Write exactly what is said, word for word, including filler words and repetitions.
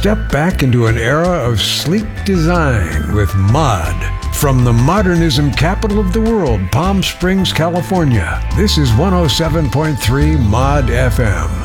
step back into an era of sleek design with mod. From the modernism capital of the world, Palm Springs, California, this is one oh seven point three Mod F M.